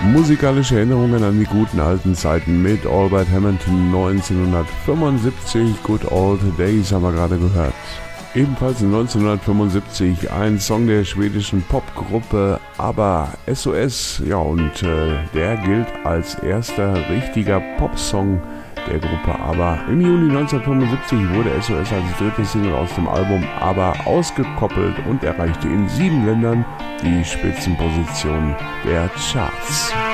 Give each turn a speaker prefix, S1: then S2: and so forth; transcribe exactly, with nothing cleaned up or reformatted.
S1: Musikalische Erinnerungen an die guten alten Zeiten mit Albert Hamilton neunzehnhundertfünfundsiebzig. Good Old Days haben wir gerade gehört. Ebenfalls neunzehnhundertfünfundsiebzig ein Song der schwedischen Popgruppe ABBA, S O S. Ja, und äh, der gilt als erster richtiger Popsong der Gruppe ABBA. Im Juni neunzehnhundertfünfundsiebzig wurde S O S als dritte Single aus dem Album ABBA ausgekoppelt und erreichte in sieben Ländern die Spitzenposition der Charts.